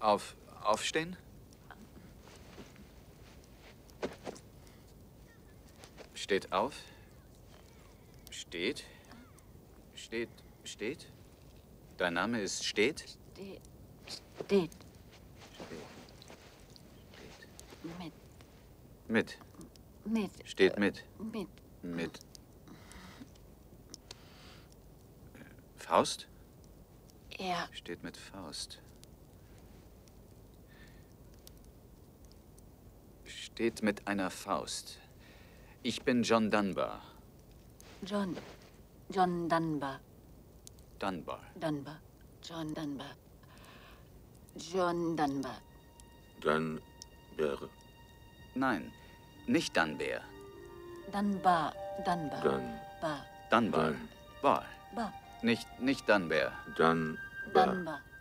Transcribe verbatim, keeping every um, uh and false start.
Auf, aufstehen? Steht auf. Steht. Steht, steht. Dein Name ist Steht? Steht. Steht. Steht. Mit. Mit. Mit. Steht mit. Mit. Mit. Faust? Ja. Steht mit Faust. Steht mit einer Faust. Ich bin John Dunbar. John. John Dunbar. Dunbar. Dunbar. John Dunbar. John Dunbar. Dann wäre. Nein, nicht Dunbar. Dunbar. Dunbar. Dann. Bar. Dunbar. Dann. Bar. Bar. Nicht, nicht Dunbar. Dann. Dunbar.